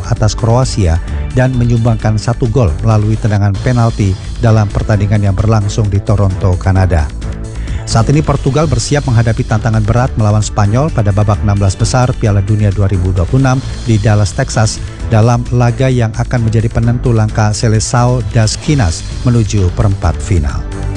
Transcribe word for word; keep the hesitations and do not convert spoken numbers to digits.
atas Kroasia dan menyumbangkan satu gol melalui tendangan penalti dalam pertandingan yang berlangsung di Toronto, Kanada. Saat ini Portugal bersiap menghadapi tantangan berat melawan Spanyol pada babak enam belas besar Piala Dunia dua ribu dua puluh enam di Dallas, Texas dalam laga yang akan menjadi penentu langkah Seleção das Quinas menuju perempat final.